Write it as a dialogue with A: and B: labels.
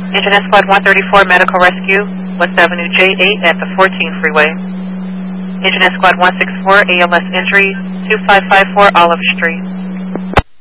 A: Engine Squad 134 Medical Rescue, West Avenue J8 at the 14 Freeway. Engine Squad 164 ALS Injury, 2554 Olive Street.